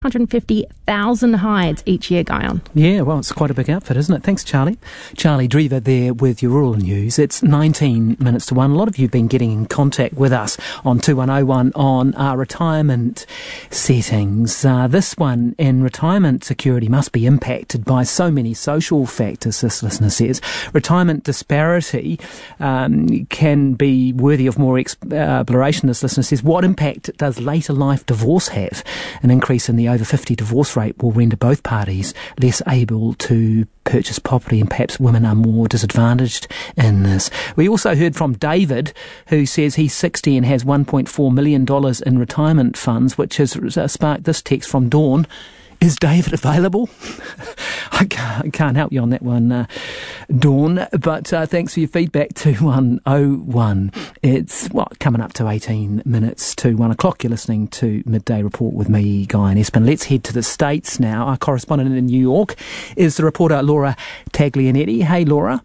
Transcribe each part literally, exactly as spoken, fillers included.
one hundred fifty thousand hides each year, Guyon. Yeah, well, it's quite a big outfit, isn't it? Thanks, Charlie. Charlie Drever there with your rural news. It's nineteen minutes to one. A lot of you have been getting in contact with us on two one oh one on our retirement settings. Uh, this one in retirement security must be impacted by so many social factors, this listener says. Retirement disparity um, can be worthy of more exploration, this listener says. What impact does later life divorce have? An increase in the over fifty divorce rate will render both parties less able to purchase property, and perhaps women are more disadvantaged in this. We also heard from David, who says he's sixty and has one point four million dollars in retirement funds, which has sparked this text from Dawn. Is David available? I can't, I can't help you on that one, uh, Dawn, but uh, thanks for your feedback, two one oh one. It's, what, coming up to eighteen minutes to one o'clock. You're listening to Midday Report with me, Guyon Espin. Let's head to the States now. Our correspondent in New York is the reporter Laura Taglianetti. Hey, Laura.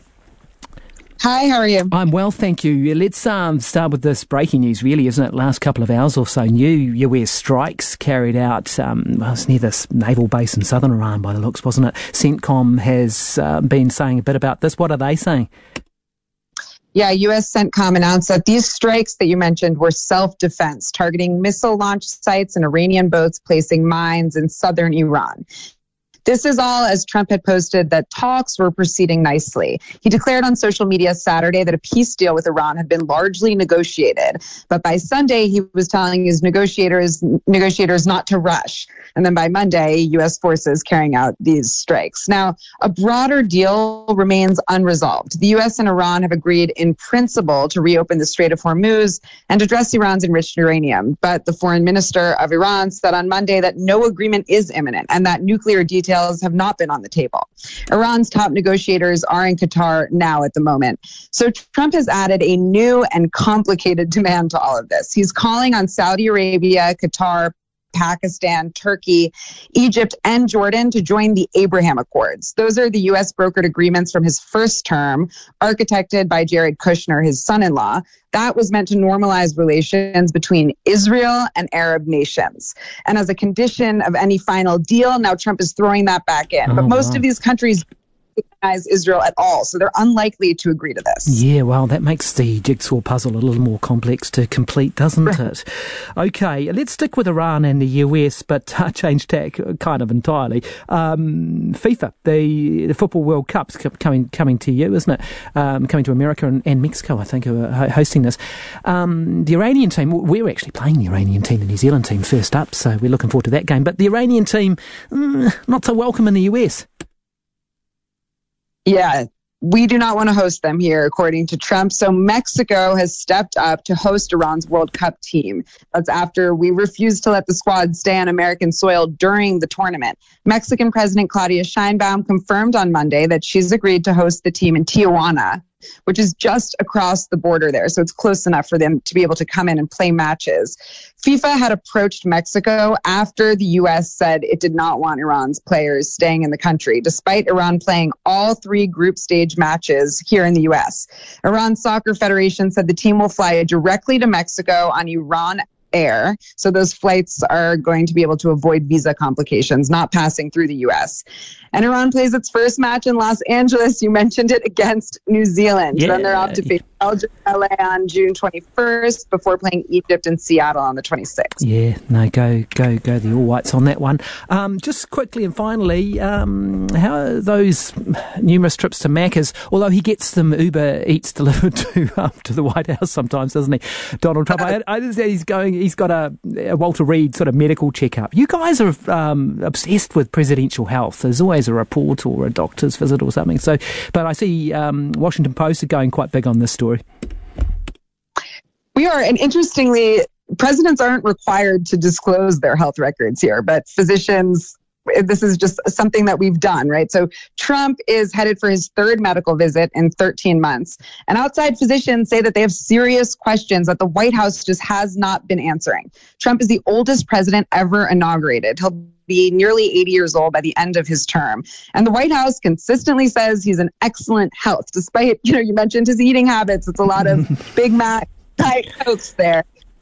Hi, how are you? I'm well, thank you. Let's um, start with this breaking news, really, isn't it? Last couple of hours or so, new U S strikes carried out, um, well, it's near this naval base in southern Iran by the looks, wasn't it? CENTCOM has uh, been saying a bit about this. What are they saying? Yeah, U S CENTCOM announced that these strikes that you mentioned were self-defense, targeting missile launch sites and Iranian boats placing mines in southern Iran. This is all as Trump had posted that talks were proceeding nicely. He declared on social media Saturday that a peace deal with Iran had been largely negotiated. But by Sunday, he was telling his negotiators negotiators not to rush. And then by Monday, U S forces carrying out these strikes. Now, a broader deal remains unresolved. The U S and Iran have agreed in principle to reopen the Strait of Hormuz and address Iran's enriched uranium. But the foreign minister of Iran said on Monday that no agreement is imminent and that nuclear details have not been on the table. Iran's top negotiators are in Qatar now at the moment. So Trump has added a new and complicated demand to all of this. He's calling on Saudi Arabia, Qatar, Pakistan, Turkey, Egypt, and Jordan to join the Abraham Accords. Those are the U S brokered agreements from his first term, architected by Jared Kushner, his son-in-law. That was meant to normalize relations between Israel and Arab nations. And as a condition of any final deal, now Trump is throwing that back in. Oh, but most wow. of these countries recognize Israel at all, so they're unlikely to agree to this. Yeah, well, that makes the jigsaw puzzle a little more complex to complete, doesn't it? Okay, let's stick with Iran and the U S, but uh, change tack kind of entirely. Um, FIFA, the, the Football World Cup's coming coming to you, isn't it? Um, coming to America and, and Mexico, I think, are hosting this. Um, the Iranian team, we're actually playing the Iranian team, the New Zealand team, first up, so we're looking forward to that game. But the Iranian team, mm, not so welcome in the U S. Yeah, we do not want to host them here, according to Trump. So Mexico has stepped up to host Iran's World Cup team. That's after we refused to let the squad stay on American soil during the tournament. Mexican President Claudia Sheinbaum confirmed on Monday that she's agreed to host the team in Tijuana, which is just across the border there. So it's close enough for them to be able to come in and play matches. FIFA had approached Mexico after the U S said it did not want Iran's players staying in the country, despite Iran playing all three group stage matches here in the U S. Iran Soccer Federation said the team will fly directly to Mexico on Iran Air. So those flights are going to be able to avoid visa complications, not passing through the U S. And Iran plays its first match in Los Angeles. You mentioned it, against New Zealand. Yeah. Then they're off to face Belgium, L A on June twenty-first before playing Egypt and Seattle on the twenty-sixth. Yeah, no, go, go, go the All Whites on that one. Um, just quickly and finally, um, how are those numerous trips to Macca's, although he gets them Uber Eats delivered to um, to the White House sometimes, doesn't he? Donald Trump. I, I understand he's going. He's got a, a Walter Reed sort of medical checkup. You guys are um, obsessed with presidential health. There's always a report or a doctor's visit or something. So, but I see um, Washington Post are going quite big on this story. We are, and interestingly, presidents aren't required to disclose their health records here, but physicians, this is just something that we've done, right? So Trump is headed for his third medical visit in thirteen months. And outside physicians say that they have serious questions that the White House just has not been answering. Trump is the oldest president ever inaugurated. He'll be nearly eighty years old by the end of his term. And the White House consistently says he's in excellent health, despite, you know, you mentioned his eating habits. It's a lot of Big Mac, Diet Cokes there.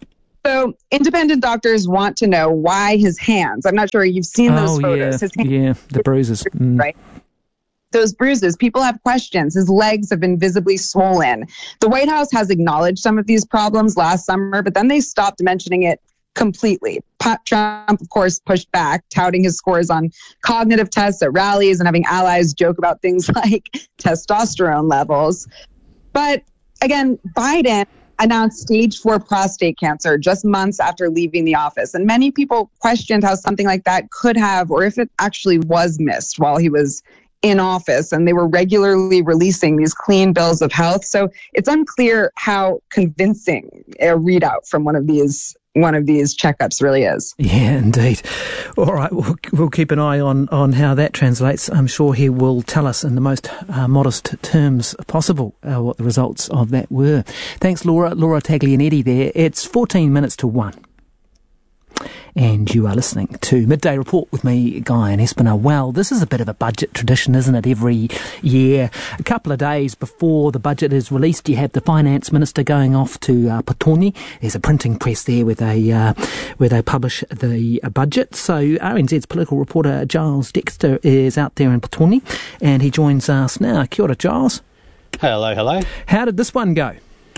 So independent doctors want to know why his hands, I'm not sure you've seen those oh, photos. Yeah, his hands, yeah, the bruises. Mm. Right? Those bruises, people have questions. His legs have been visibly swollen. The White House has acknowledged some of these problems last summer, but then they stopped mentioning it completely. Trump, of course, pushed back, touting his scores on cognitive tests at rallies and having allies joke about things like testosterone levels. But again, Biden announced stage four prostate cancer just months after leaving the office. And many people questioned how something like that could have, or if it actually was missed while he was in office. And they were regularly releasing these clean bills of health. So it's unclear how convincing a readout from one of these one of these checkups really is. Yeah, indeed. All right, we'll, we'll keep an eye on, on how that translates. I'm sure he will tell us in the most uh, modest terms possible uh, what the results of that were. Thanks, Laura. Laura Taglianetti there. It's fourteen minutes to one. And you are listening to Midday Report with me, Guy and Espinel. Well, this is a bit of a budget tradition, isn't it? Every year, a couple of days before the budget is released, you have the finance minister going off to uh, Petone. There's a printing press there where they uh, where they publish the uh, budget. So R N Z's political reporter Giles Dexter is out there in Petone, and he joins us now. Kia ora, Giles. Hello, hello. How did this one go?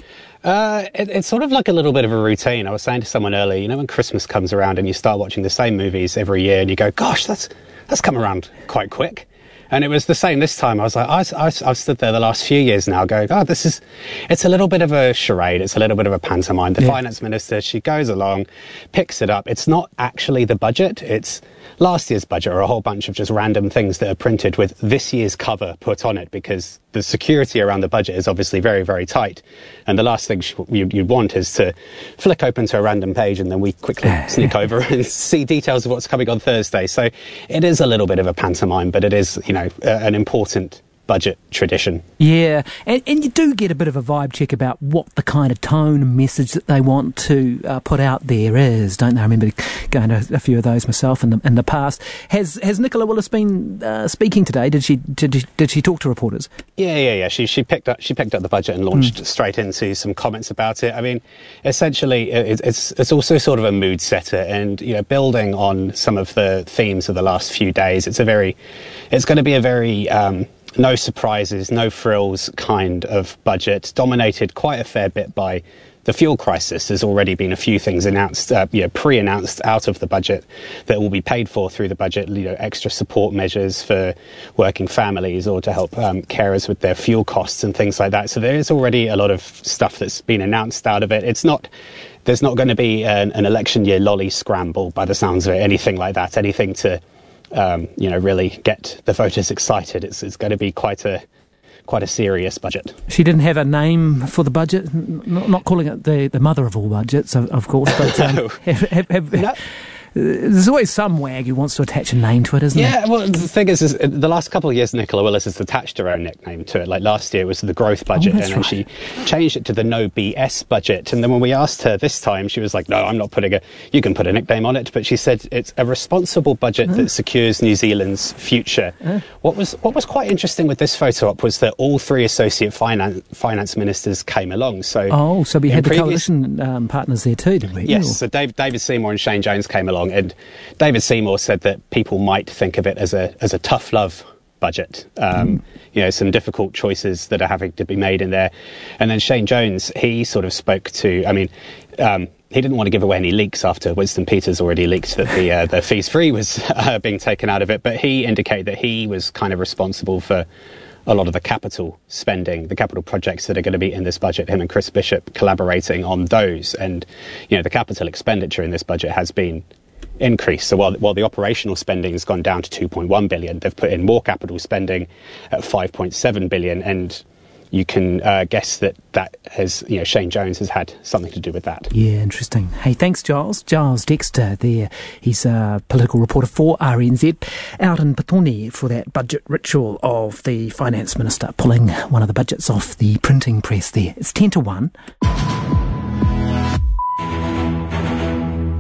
Uh, it, it's sort of like a little bit of a routine. I was saying to someone earlier, you know, when Christmas comes around and you start watching the same movies every year and you go, gosh, that's that's come around quite quick. And it was the same this time. I was like, I, I, I've stood there the last few years now going, oh, this is, it's a little bit of a charade. It's a little bit of a pantomime. The yeah. finance minister, she goes along, picks it up. It's not actually the budget. It's last year's budget or a whole bunch of just random things that are printed with this year's cover put on it, because the security around the budget is obviously very, very tight. And the last thing you'd, you'd want is to flick open to a random page and then we quickly sneak over and see details of what's coming on Thursday. So it is a little bit of a pantomime, but it is, you know, uh, an important budget tradition. Yeah, and, and you do get a bit of a vibe check about what the kind of tone and message that they want to uh, put out there is, don't they? I remember going to a few of those myself in the in the past. Has has Nicola Willis been uh, speaking today? Did she did, did she talk to reporters? Yeah, yeah, yeah. She she picked up she picked up the budget and launched mm. straight into some comments about it. I mean, essentially, it, it's it's also sort of a mood setter, and you know, building on some of the themes of the last few days. It's a very, it's going to be a very um, no surprises, no frills kind of budget, dominated quite a fair bit by the fuel crisis. There's already been a few things announced, uh, you know, pre-announced out of the budget that will be paid for through the budget, you know, extra support measures for working families or to help um, carers with their fuel costs and things like that. So there is already a lot of stuff that's been announced out of it. It's not, there's not going to be an, an election year lolly scramble by the sounds of it, anything like that, anything to Um, you know, really get the voters excited. It's, it's going to be quite a quite a serious budget. She didn't have a name for the budget, not, not calling it the, the mother of all budgets, of, of course, but um, no. have, have, have, no. There's always some wag who wants to attach a name to it, isn't yeah, there? Yeah, well, the thing is, is, the last couple of years, Nicola Willis has attached her own nickname to it. Like last year, it was the growth budget, oh, and then right. she changed it to the no B S budget. And then when we asked her this time, she was like, no, I'm not putting a, you can put a nickname on it. But she said it's a responsible budget oh. that secures New Zealand's future. Oh. What was what was quite interesting with this photo op was that all three associate finance, finance ministers came along. So Oh, so we had the previous, coalition um, partners there too, did we? Yes, Ooh. so Dave, David Seymour and Shane Jones came along, and David Seymour said that people might think of it as a as a tough love budget. Um, mm. You know, some difficult choices that are having to be made in there. And then Shane Jones, he sort of spoke to, I mean, um, he didn't want to give away any leaks after Winston Peters already leaked that the uh, the fees free was uh, being taken out of it. But he indicated that he was kind of responsible for a lot of the capital spending, the capital projects that are going to be in this budget, him and Chris Bishop collaborating on those. And, you know, the capital expenditure in this budget has been increase. So while while the operational spending has gone down to two point one billion, they've put in more capital spending at five point seven billion, and you can uh, guess that that has, you know, Shane Jones has had something to do with that. Yeah, interesting. Hey, thanks, Giles. Giles Dexter there. He's a political reporter for R N Z out in Petone for that budget ritual of the finance minister pulling one of the budgets off the printing press there. It's ten to one.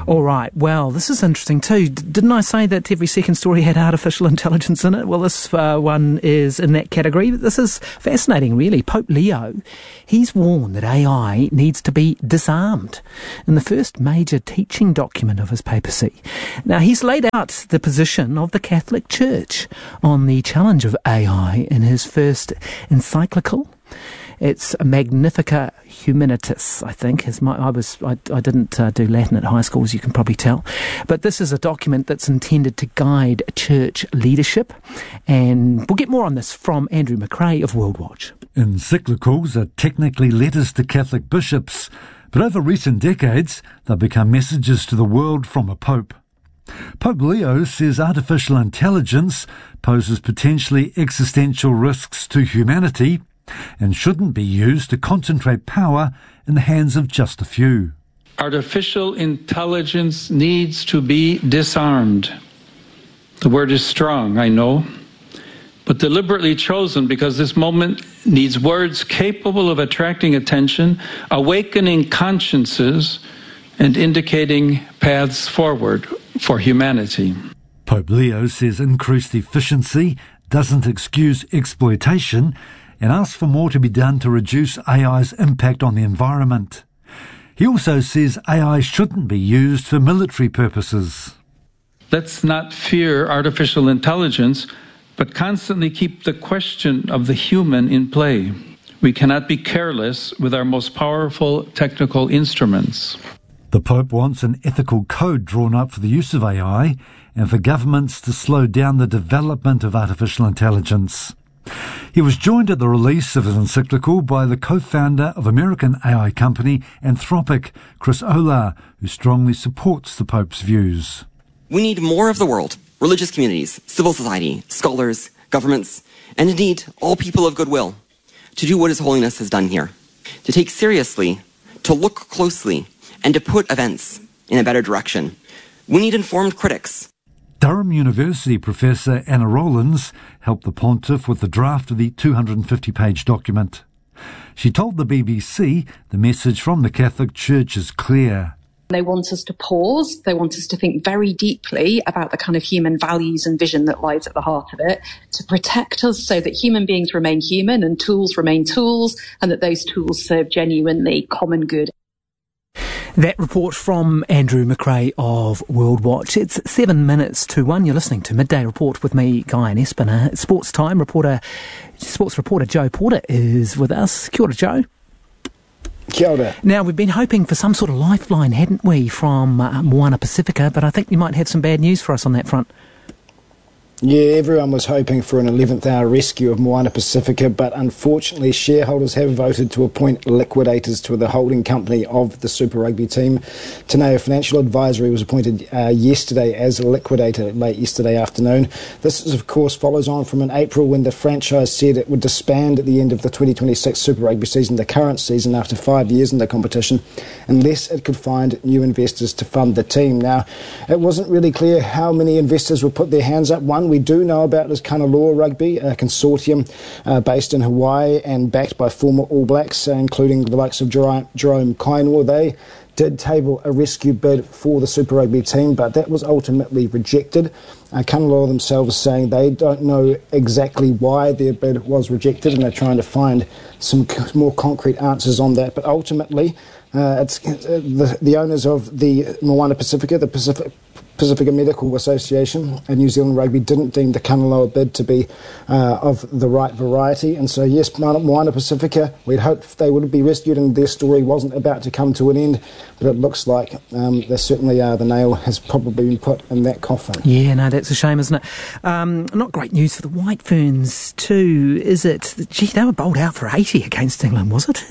All right, well, this is interesting too. D- didn't I say that every second story had artificial intelligence in it? Well, this uh, one is in that category. This is fascinating, really. Pope Leo, he's warned that A I needs to be disarmed in the first major teaching document of his papacy. Now, he's laid out the position of the Catholic Church on the challenge of A I in his first encyclical. It's Magnificat Humanitas, I think. Is my, I was I, I didn't uh, do Latin at high school, as you can probably tell. But this is a document that's intended to guide church leadership. And we'll get more on this from Andrew McRae of World Watch. Encyclicals are technically letters to Catholic bishops, but over recent decades, they've become messages to the world from a pope. Pope Leo says artificial intelligence poses potentially existential risks to humanity and shouldn't be used to concentrate power in the hands of just a few. Artificial intelligence needs to be disarmed. The word is strong, I know, but deliberately chosen because this moment needs words capable of attracting attention, awakening consciences, and indicating paths forward for humanity. Pope Leo says increased efficiency doesn't excuse exploitation and asks for more to be done to reduce A I's impact on the environment. He also says A I shouldn't be used for military purposes. Let's not fear artificial intelligence, but constantly keep the question of the human in play. We cannot be careless with our most powerful technical instruments. The Pope wants an ethical code drawn up for the use of A I and for governments to slow down the development of artificial intelligence. He was joined at the release of his encyclical by the co-founder of American A I company Anthropic, Chris Olah, who strongly supports the Pope's views. We need more of the world, religious communities, civil society, scholars, governments, and indeed all people of goodwill, to do what His Holiness has done here, to take seriously, to look closely, and to put events in a better direction. We need informed critics. Durham University professor Anna Rowlands helped the pontiff with the draft of the two hundred fifty page document. She told the B B C the message from the Catholic Church is clear. They want us to pause. They want us to think very deeply about the kind of human values and vision that lies at the heart of it, to protect us so that human beings remain human and tools remain tools, and that those tools serve genuinely common good. That report from Andrew McRae of World Watch. It's seven minutes to one. You're listening to Midday Report with me, Guy and Espiner. Sports time reporter, sports reporter Joe Porter is with us. Kia ora, Joe. Kia ora. Now, we've been hoping for some sort of lifeline, hadn't we, from uh, Moana Pacifica, but I think you might have some bad news for us on that front. Yeah, everyone was hoping for an eleventh hour rescue of Moana Pacifica, but unfortunately shareholders have voted to appoint liquidators to the holding company of the Super Rugby team. Teneo Financial Advisory was appointed uh, yesterday as a liquidator late yesterday afternoon. This, is, of course, follows on from in April when the franchise said it would disband at the end of the twenty twenty-six Super Rugby season, the current season, after five years in the competition, unless it could find new investors to fund the team. Now, it wasn't really clear how many investors would put their hands up. One we do know about is Kanaloa Rugby, a consortium uh, based in Hawaii and backed by former All Blacks, uh, including the likes of Jerome, Jerome Kainoa. They did table a rescue bid for the Super Rugby team, but that was ultimately rejected. Uh, Kanaloa themselves saying they don't know exactly why their bid was rejected, and they're trying to find some c- more concrete answers on that. But ultimately, uh, it's uh, the, the owners of the Moana Pacifica, the Pacific Pacifica Medical Association and New Zealand Rugby didn't deem the Kanaloa bid to be uh, of the right variety, and so yes, Moana Pacifica, we'd hoped they would be rescued and their story wasn't about to come to an end, but it looks like um, they certainly are. The nail has probably been put in that coffin. Yeah, no, that's a shame, isn't it? Um, not great news for the White Ferns too, is it? Gee, they were bowled out for eighty against England, was it?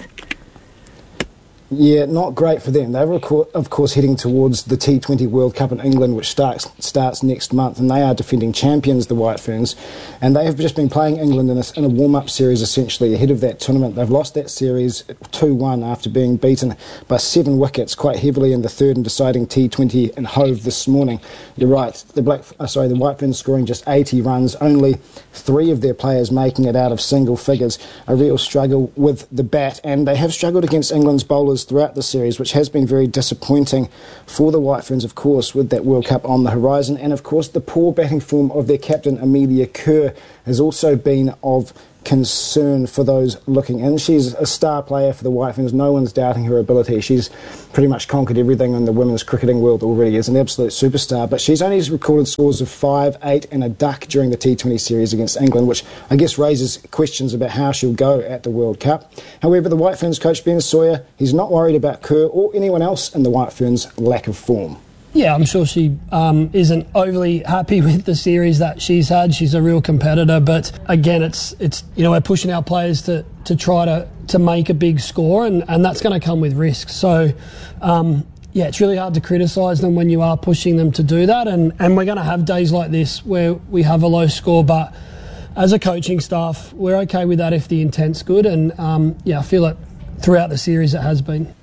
Yeah, not great for them. They were, of course, heading towards the T twenty World Cup in England, which starts starts next month, and they are defending champions, the White Ferns, and they have just been playing England in a, in a warm-up series, essentially, ahead of that tournament. They've lost that series two one after being beaten by seven wickets quite heavily in the third and deciding T twenty in Hove this morning. You're right, the Black, uh, sorry, the White Ferns scoring just eighty runs, only three of their players making it out of single figures. A real struggle with the bat, and they have struggled against England's bowlers performances throughout the series, which has been very disappointing for the White Ferns, of course, with that World Cup on the horizon. And, of course, the poor batting form of their captain, Amelia Kerr, has also been of concern for those looking in. She's a star player for the White Ferns. No one's doubting her ability. She's pretty much conquered everything in the women's cricketing world already, as an absolute superstar. But she's only recorded scores of five, eight and a duck during the T twenty series against England, which I guess raises questions about how she'll go at the World Cup. However, the White Ferns coach Ben Sawyer, he's not worried about Kerr or anyone else in the White Ferns' lack of form. Yeah, I'm sure she um, isn't overly happy with the series that she's had. She's a real competitor, but again, it's it's you know we're pushing our players to, to try to, to make a big score, and, and that's going to come with risks. So, um, yeah, it's really hard to criticise them when you are pushing them to do that, and, and we're going to have days like this where we have a low score, but as a coaching staff, we're okay with that if the intent's good, and um, yeah, I feel it throughout the series it has been.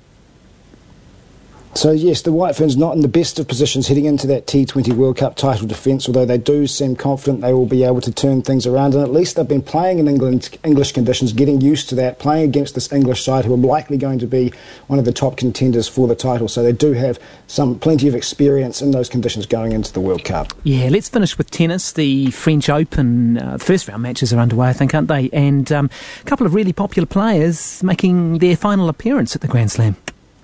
So yes, the White Ferns not in the best of positions heading into that T twenty World Cup title defence, although they do seem confident they will be able to turn things around, and at least they've been playing in England, English conditions, getting used to that, playing against this English side who are likely going to be one of the top contenders for the title, so they do have some plenty of experience in those conditions going into the World Cup. Yeah, let's finish with tennis. The French Open, uh, first round matches are underway, I think, aren't they? And um, a couple of really popular players making their final appearance at the Grand Slam.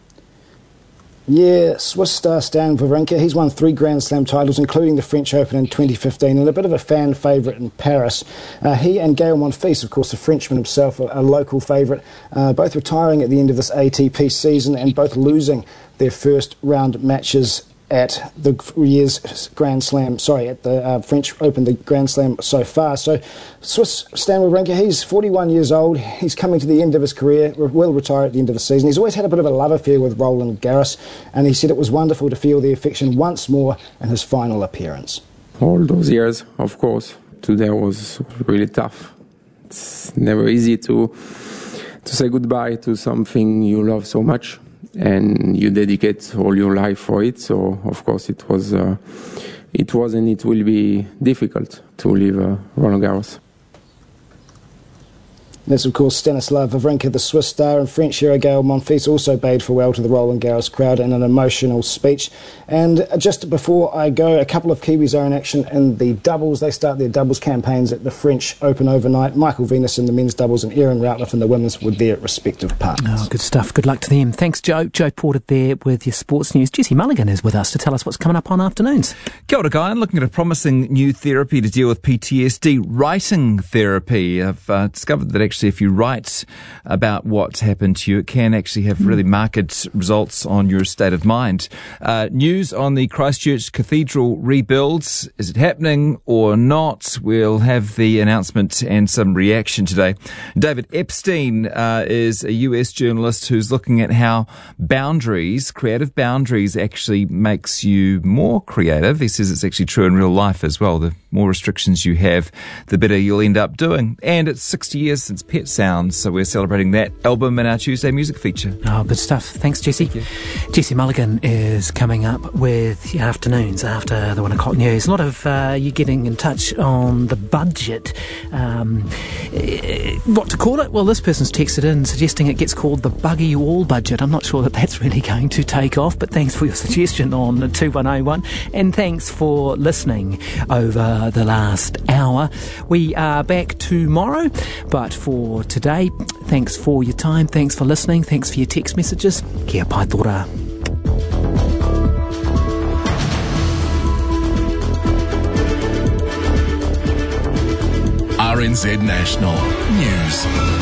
Yeah, Swiss star Stan Wawrinka, he's won three Grand Slam titles, including the French Open in twenty fifteen, and a bit of a fan favourite in Paris. Uh, he and Gaël Monfils, of course, the Frenchman himself, a, a local favourite, uh, both retiring at the end of this A T P season and both losing their first round matches at the year's Grand Slam, sorry, at the uh, French Open, the Grand Slam so far. So Swiss Stan Wawrinka, he's forty-one years old, he's coming to the end of his career, will retire at the end of the season. He's always had a bit of a love affair with Roland Garros, and he said it was wonderful to feel the affection once more in his final appearance. All those years, of course, today was really tough. It's never easy to to say goodbye to something you love so much, and you dedicate all your life for it. So of course it was uh, it was and it will be difficult to leave uh, Roland Garros. That's, of course, Stanislav Wawrinka, the Swiss star, and French hero Gaël Monfils also bade farewell to the Roland Garros crowd in an emotional speech. And just before I go, a couple of Kiwis are in action in the doubles. They start their doubles campaigns at the French Open overnight. Michael Venus in the men's doubles and Aaron Routliffe in the women's with their respective partners. Oh, good stuff. Good luck to them. Thanks, Joe. Joe Porter there with your sports news. Jesse Mulligan is with us to tell us what's coming up on afternoons. Kia ora, Guy. I'm looking at a promising new therapy to deal with P T S D, writing therapy. I've uh, discovered that actually if you write about what's happened to you, it can actually have really marked results on your state of mind. Uh, news on the Christchurch Cathedral rebuilds. Is it happening or not? We'll have the announcement and some reaction today. David Epstein uh, is a U S journalist who's looking at how boundaries, creative boundaries, actually makes you more creative. He says it's actually true in real life as well. The more restrictions you have, the better you'll end up doing. And it's sixty years since Pet Sounds, so we're celebrating that album in our Tuesday music feature. Oh, good stuff. Thanks, Jesse. Thank Jesse Mulligan is coming up with the afternoons after the one o'clock news. A lot of uh, you getting in touch on the budget. Um, what to call it? Well, this person's texted in suggesting it gets called the Bugger You All budget. I'm not sure that that's really going to take off, but thanks for your suggestion on two one oh one, and thanks for listening over the last hour. We are back tomorrow, but for today, thanks for your time, thanks for listening, thanks for your text messages. Kia pai tōra. R N Z National News.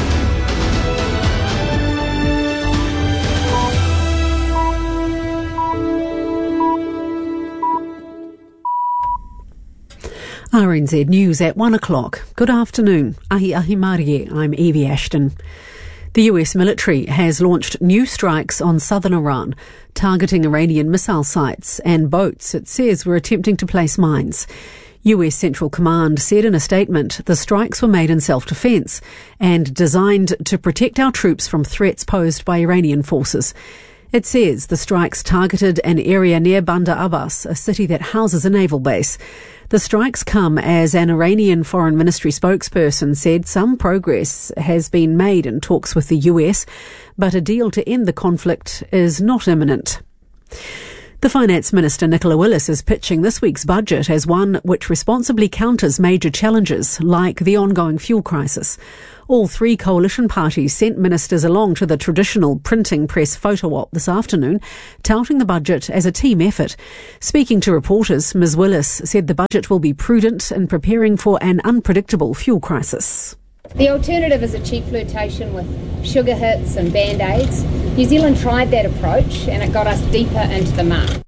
R N Z News at one o'clock. Good afternoon. Ahi ahi Marie, I'm Evie Ashton. The U S military has launched new strikes on southern Iran, targeting Iranian missile sites and boats it says were attempting to place mines. U S Central Command said in a statement the strikes were made in self-defense and designed to protect our troops from threats posed by Iranian forces. It says the strikes targeted an area near Bandar Abbas, a city that houses a naval base. The strikes come as an Iranian Foreign Ministry spokesperson said some progress has been made in talks with the U S, but a deal to end the conflict is not imminent. The Finance Minister, Nicola Willis, is pitching this week's budget as one which responsibly counters major challenges like the ongoing fuel crisis. All three coalition parties sent ministers along to the traditional printing press photo op this afternoon, touting the budget as a team effort. Speaking to reporters, Miz Willis said the budget will be prudent in preparing for an unpredictable fuel crisis. The alternative is a cheap flirtation with sugar hits and band-aids. New Zealand tried that approach and it got us deeper into the mud.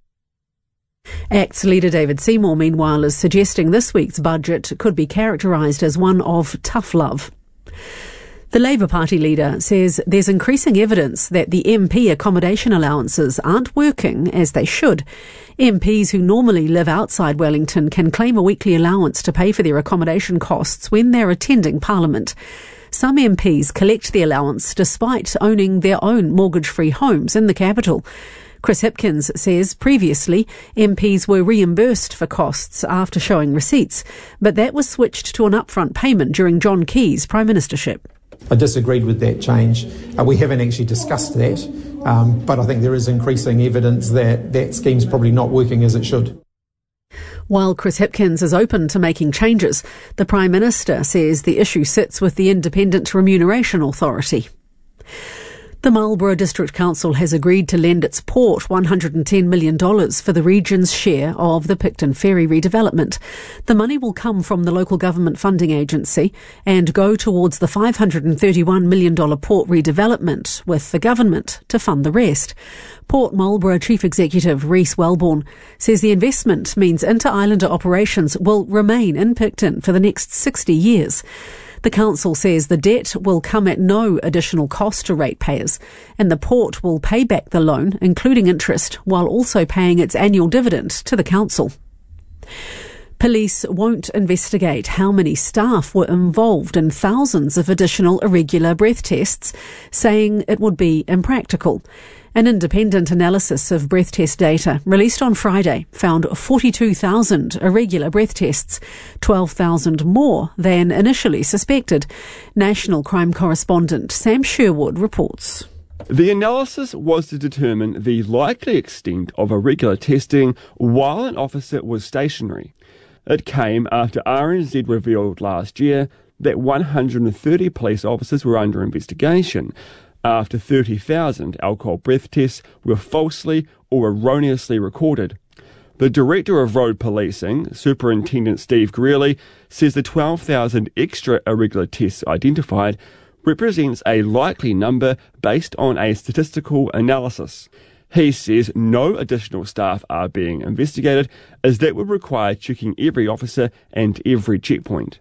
ACT's leader David Seymour, meanwhile, is suggesting this week's budget could be characterised as one of tough love. The Labour Party leader says there's increasing evidence that the M P accommodation allowances aren't working as they should. M Ps who normally live outside Wellington can claim a weekly allowance to pay for their accommodation costs when they're attending Parliament. Some M Ps collect the allowance despite owning their own mortgage-free homes in the capital. Chris Hipkins says previously M Ps were reimbursed for costs after showing receipts, but that was switched to an upfront payment during John Key's prime ministership. I disagreed with that change. Uh, we haven't actually discussed that, um, but I think there is increasing evidence that that scheme's probably not working as it should. While Chris Hipkins is open to making changes, the Prime Minister says the issue sits with the Independent Remuneration Authority. The Marlborough District Council has agreed to lend its port one hundred ten million dollars for the region's share of the Picton Ferry redevelopment. The money will come from the local government funding agency and go towards the five hundred thirty-one million dollars port redevelopment, with the government to fund the rest. Port Marlborough Chief Executive Rhys Wellborn says the investment means Inter-Islander operations will remain in Picton for the next sixty years. The council says the debt will come at no additional cost to ratepayers, and the port will pay back the loan, including interest, while also paying its annual dividend to the council. Police won't investigate how many staff were involved in thousands of additional irregular breath tests, saying it would be impractical. An independent analysis of breath test data released on Friday found forty-two thousand irregular breath tests, twelve thousand more than initially suspected. National crime correspondent Sam Sherwood reports. The analysis was to determine the likely extent of irregular testing while an officer was stationary. It came after R N Z revealed last year that one hundred thirty police officers were under investigation after thirty thousand alcohol breath tests were falsely or erroneously recorded. The Director of Road Policing, Superintendent Steve Greeley, says the twelve thousand extra irregular tests identified represents a likely number based on a statistical analysis. He says no additional staff are being investigated, as that would require checking every officer and every checkpoint.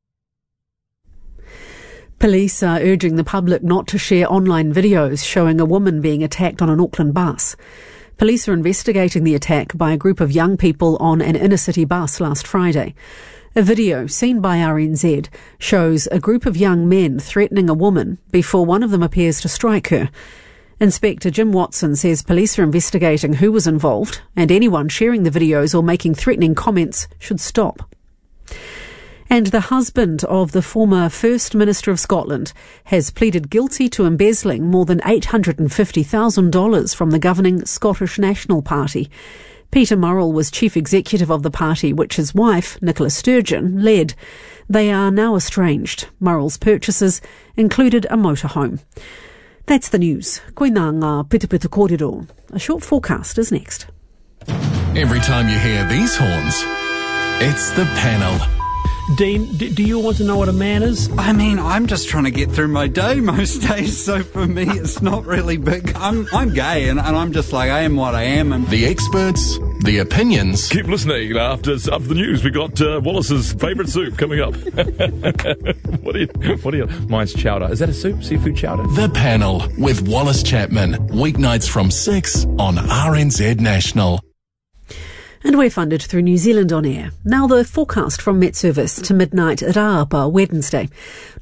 Police are urging the public not to share online videos showing a woman being attacked on an Auckland bus. Police are investigating the attack by a group of young people on an inner-city bus last Friday. A video seen by R N Z shows a group of young men threatening a woman before one of them appears to strike her. Inspector Jim Watson says police are investigating who was involved, and anyone sharing the videos or making threatening comments should stop. And the husband of the former First Minister of Scotland has pleaded guilty to embezzling more than eight hundred fifty thousand dollars from the governing Scottish National Party. Peter Murrell was chief executive of the party, which his wife, Nicola Sturgeon, led. They are now estranged. Murrell's purchases included a motorhome. That's the news. Koina ngā pitupitu kōrero. A short forecast is next. Every time you hear these horns, it's the panel. Dean, d- do you want to know what a man is? I mean, I'm just trying to get through my day most days, so for me it's not really big. I'm I'm gay, and, and I'm just like, I am what I am. And the experts, the opinions. Keep listening. After, after the news, we got uh, Wallace's favourite soup coming up. what do you, what do you, mine's chowder. Is that a soup? Seafood chowder? The Panel with Wallace Chapman. Weeknights from six on R N Z National. And we're funded through New Zealand On Air. Now the forecast from Met Service to midnight at Aapa Wednesday.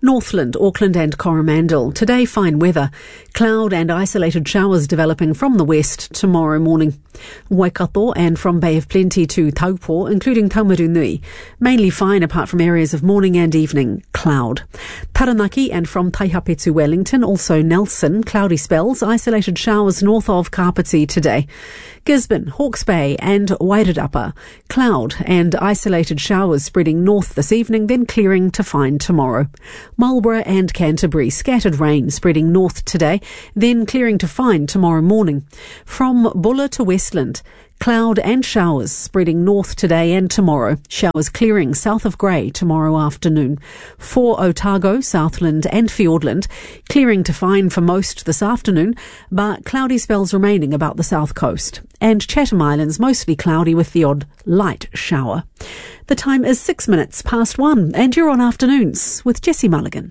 Northland, Auckland and Coromandel. Today, fine weather. Cloud and isolated showers developing from the west tomorrow morning. Waikato and from Bay of Plenty to Taupo, including Taumarunui. Mainly fine apart from areas of morning and evening. Cloud. Taranaki and from Taihape to Wellington, also Nelson. Cloudy spells, isolated showers north of Kapiti today. Gisborne, Hawke's Bay and Wairarapa. Cloud and isolated showers spreading north this evening, then clearing to fine tomorrow. Marlborough and Canterbury, scattered rain spreading north today, then clearing to fine tomorrow morning. From Buller to Westland, cloud and showers spreading north today and tomorrow. Showers clearing south of Grey tomorrow afternoon. For Otago, Southland and Fiordland, clearing to fine for most this afternoon, but cloudy spells remaining about the south coast. And Chatham Islands mostly cloudy with the odd light shower. The time is six minutes past one, and you're on Afternoons with Jessie Mulligan.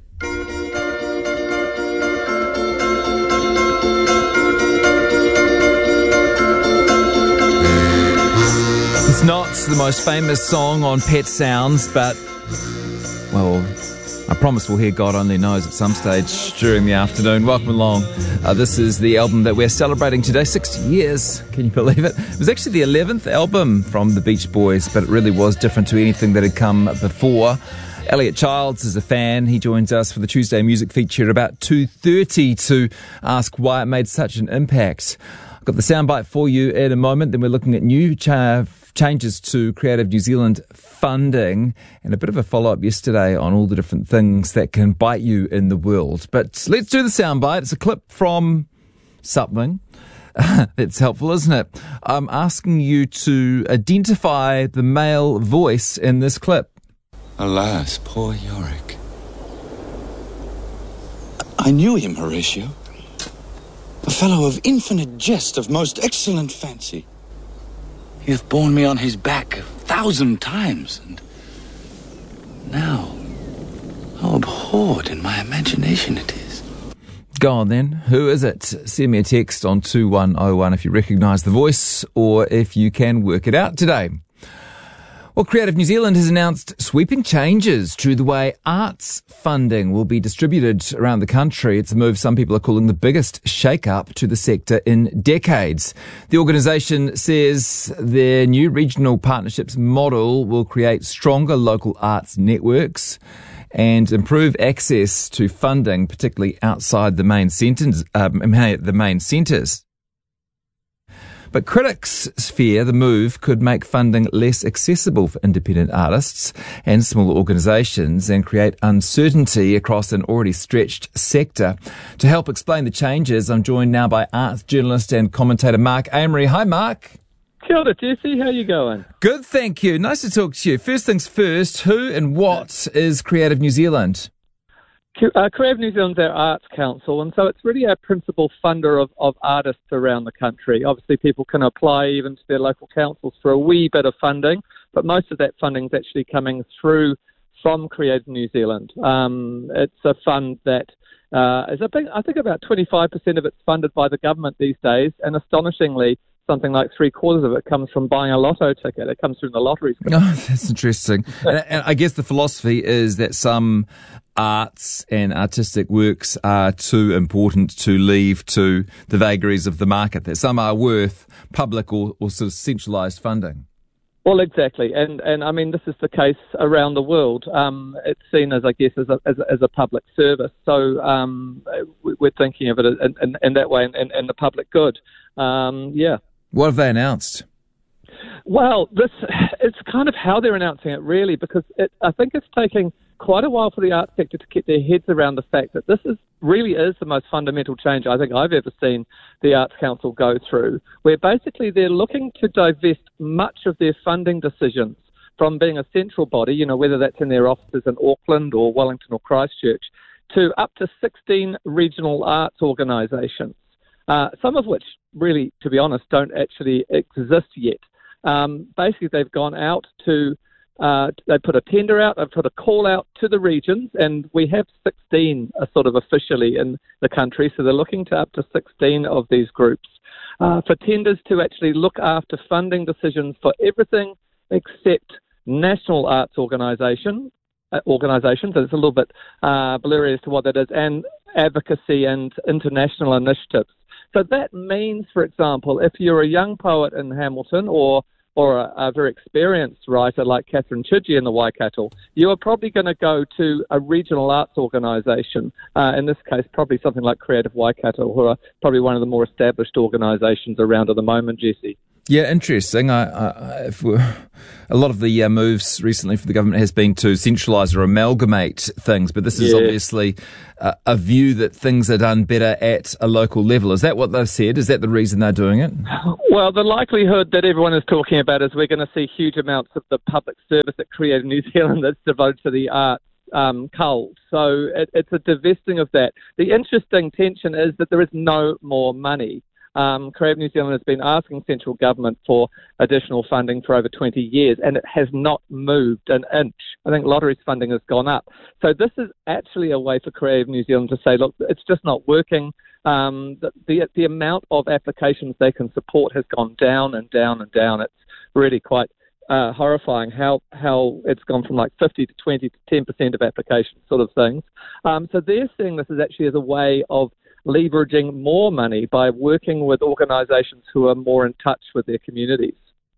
It's not the most famous song on Pet Sounds, but, well, I promise we'll hear God Only Knows at some stage during the afternoon. Welcome along. Uh, this is the album that we're celebrating today, sixty years. Can you believe it? It was actually the eleventh album from the Beach Boys, but it really was different to anything that had come before. Elliot Childs is a fan. He joins us for the Tuesday music feature at about two thirty to ask why it made such an impact. I've got the soundbite for you in a moment. Then we're looking at new cha- changes to Creative New Zealand funding and a bit of a follow-up yesterday on all the different things that can bite you in the world. But let's do the soundbite. It's a clip from something. That's helpful, isn't it? I'm asking you to identify the male voice in this clip. Alas, poor Yorick. I knew him, Horatio. A fellow of infinite jest, of most excellent fancy. He hath borne me on his back a thousand times, and now, how abhorred in my imagination it is. Go on then. Who is it? Send me a text on two one oh one if you recognise the voice or if you can work it out today. Well, Creative New Zealand has announced sweeping changes to the way arts funding will be distributed around the country. It's a move some people are calling the biggest shake-up to the sector in decades. The organisation says their new regional partnerships model will create stronger local arts networks and improve access to funding, particularly outside the main centres. Uh, the main centres. But critics fear the move could make funding less accessible for independent artists and smaller organisations and create uncertainty across an already stretched sector. To help explain the changes, I'm joined now by arts journalist and commentator Mark Amery. Hi, Mark. Kia ora, Jesse. How you going? Good, thank you. Nice to talk to you. First things first, who and what is Creative New Zealand? Uh, Creative New Zealand's our arts council, and so it's really our principal funder of, of artists around the country. Obviously, people can apply even to their local councils for a wee bit of funding, but most of that funding is actually coming through from Creative New Zealand. Um, it's a fund that uh, is, a big, I think about twenty-five percent of it's funded by the government these days, and astonishingly, something like three quarters of it comes from buying a lotto ticket. It comes from the lotteries. Oh, that's interesting. and, and I guess the philosophy is that some arts and artistic works are too important to leave to the vagaries of the market, that some are worth public or, or sort of centralised funding. Well, exactly. And, and I mean, this is the case around the world. Um, it's seen as, I guess, as a, as a, as a public service. So um, we're thinking of it in, in, in that way, in, in the public good. Um, yeah. What have they announced? Well, this it's kind of how they're announcing it, really, because it, I think it's taking quite a while for the arts sector to get their heads around the fact that this is really is the most fundamental change I think I've ever seen the Arts Council go through, where basically they're looking to divest much of their funding decisions from being a central body, you know, whether that's in their offices in Auckland or Wellington or Christchurch, to up to sixteen regional arts organisations, uh, some of which really, to be honest, don't actually exist yet. Um, basically, they've gone out to, uh, they put a tender out, they've put a call out to the regions, and we have sixteen uh, sort of officially in the country, so they're looking to up to sixteen of these groups uh, for tenders to actually look after funding decisions for everything except national arts organisation, organisations, and it's a little bit uh, blurry as to what that is, and advocacy and international initiatives. So that means, for example, if you're a young poet in Hamilton or or a, a very experienced writer like Catherine Chidgey in the Waikato, you are probably going to go to a regional arts organisation, uh, in this case probably something like Creative Waikato, who are probably one of the more established organisations around at the moment, Jesse. Yeah, interesting. I, I, if a lot of the uh, moves recently for the government has been to centralise or amalgamate things, but this is Yeah. obviously uh, a view that things are done better at a local level. Is that what they've said? Is that the reason they're doing it? Well, the likelihood that everyone is talking about is we're going to see huge amounts of the public service at Creative New Zealand that's devoted to the arts um, culled. So it, it's a divesting of that. The interesting tension is that there is no more money. Um, Creative New Zealand has been asking central government for additional funding for over twenty years, and it has not moved an inch. I think lotteries funding has gone up. So this is actually a way for Creative New Zealand to say, look, it's just not working. Um, the, the, the amount of applications they can support has gone down and down and down. It's really quite uh, horrifying how, how it's gone from like fifty to twenty to ten percent of applications sort of things. Um, so they're seeing this as actually as a way of leveraging more money by working with organisations who are more in touch with their communities.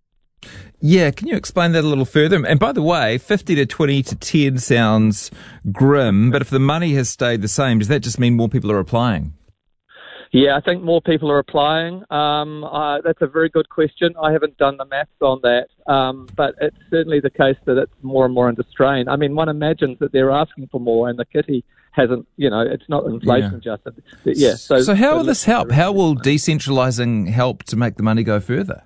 Yeah, can you explain that a little further? And by the way, fifty to twenty to ten sounds grim, but if the money has stayed the same, does that just mean more people are applying? Yeah, I think more people are applying. Um, uh, that's a very good question. I haven't done the maths on that, um, but it's certainly the case that it's more and more under strain. I mean, one imagines that they're asking for more, and the kitty hasn't, you know, it's not inflation Yeah. adjusted. Yeah. So, So how so will this help? How will decentralising help to make the money go further?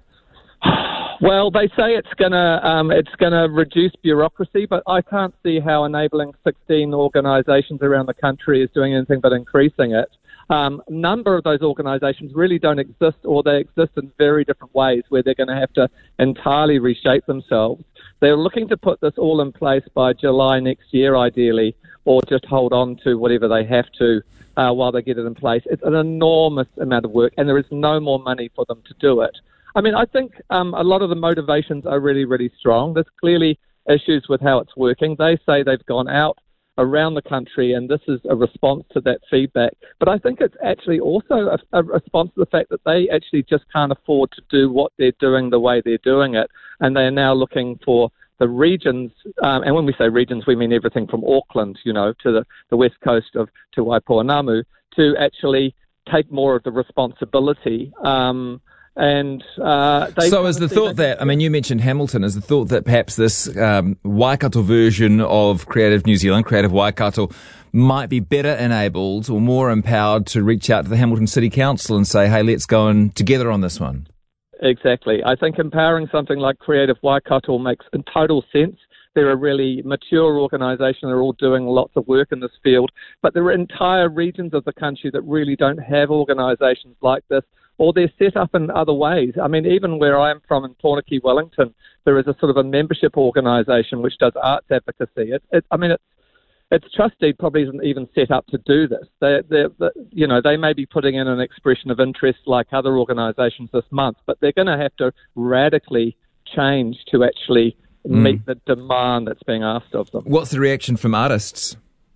Well, they say it's gonna um, it's gonna reduce bureaucracy, but I can't see how enabling sixteen organisations around the country is doing anything but increasing it. Um, a number of those organisations really don't exist, or they exist in very different ways where they're going to have to entirely reshape themselves. They're looking to put this all in place by July next year, ideally, or just hold on to whatever they have to uh, while they get it in place. It's an enormous amount of work, and there is no more money for them to do it. I mean, I think um, a lot of the motivations are really, really strong. There's clearly issues with how it's working. They say they've gone out around the country, and this is a response to that feedback. But I think it's actually also a, a response to the fact that they actually just can't afford to do what they're doing the way they're doing it, and they are now looking for the regions, um, and when we say regions, we mean everything from Auckland, you know, to the, the west coast of to Waipoanamu, to actually take more of the responsibility. Um, and uh, they So is the thought that, I mean, you mentioned Hamilton, is the thought that perhaps this um, Waikato version of Creative New Zealand, Creative Waikato, might be better enabled or more empowered to reach out to the Hamilton City Council and say, hey, let's go in together on this one? Exactly. I think empowering something like Creative Waikato makes in total sense. They're a really mature organisation. They're all doing lots of work in this field. But there are entire regions of the country that really don't have organisations like this, or they're set up in other ways. I mean, even where I'm from in Taunaki, Wellington, there is a sort of a membership organisation which does arts advocacy. It, it, I mean, it's its trustee probably isn't even set up to do this. They, they, they, you know, they may be putting in an expression of interest like other organisations this month, but they're going to have to radically change to actually Mm. meet the demand that's being asked of them. What's the reaction from artists?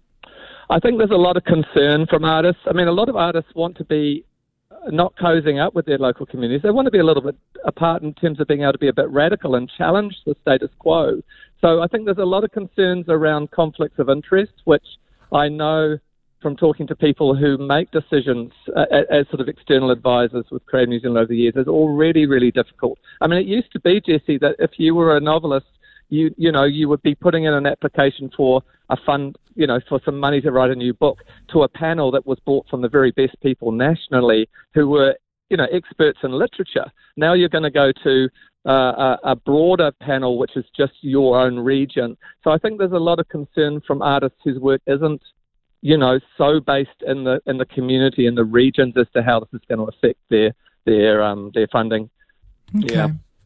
I think there's a lot of concern from artists. I mean, a lot of artists want to be not cozying up with their local communities. They want to be a little bit apart in terms of being able to be a bit radical and challenge the status quo. So I think there's a lot of concerns around conflicts of interest, which I know from talking to people who make decisions uh, as sort of external advisors with Creative New Zealand over the years, is already really difficult. I mean, it used to be, Jesse, that if you were a novelist, you you know, you would be putting in an application for a fund, you know, for some money to write a new book to a panel that was brought from the very best people nationally who were, you know, experts in literature. Now you're going to go to uh, a, a broader panel, which is just your own region. So I think there's a lot of concern from artists whose work isn't, you know, so based in the in the community and the regions as to how this is going to affect their their um their funding. Okay. Yeah.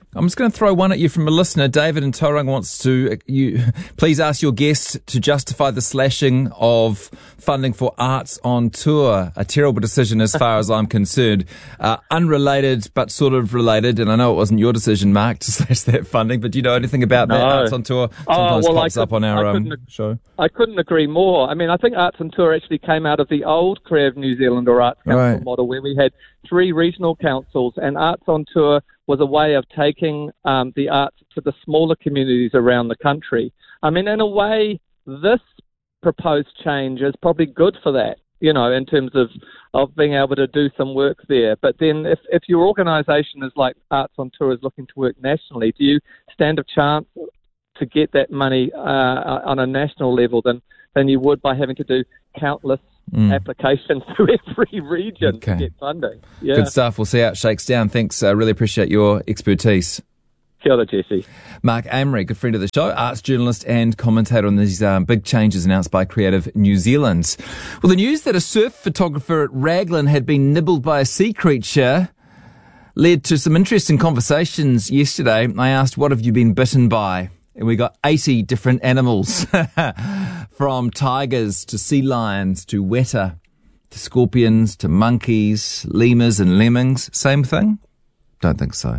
I'm just going to throw one at you from a listener. David in Tauranga wants to, you please ask your guest to justify the slashing of funding for Arts on Tour. A terrible decision as far as I'm concerned. Uh, unrelated, but sort of related. And I know it wasn't your decision, Mark, to slash that funding, but do you know anything about no. that? Arts on Tour sometimes oh, well, pops could, up on our um, ag- show. I couldn't agree more. I mean, I think Arts on Tour actually came out of the old Creative New Zealand or Arts Council right. model, where we had three regional councils, and Arts on Tour was a way of taking um, the arts to the smaller communities around the country. I mean, in a way, this proposed change is probably good for that, you know, in terms of, of being able to do some work there. But then if, if your organisation is like Arts on Tour is looking to work nationally, do you stand a chance to get that money uh, on a national level than, than you would by having to do countless Mm. applications to every region okay. to get funding? Yeah. Good stuff. We'll see how it shakes down. Thanks. I uh, really appreciate your expertise. Kia ora, Jesse. Mark Amory, good friend of the show, arts journalist and commentator on these um, big changes announced by Creative New Zealand. Well, the news that a surf photographer at Raglan had been nibbled by a sea creature led to some interesting conversations yesterday. I asked, what have you been bitten by? And we got eighty different animals, from tigers to sea lions to weta to scorpions to monkeys, lemurs and lemmings. Same thing? Don't think so.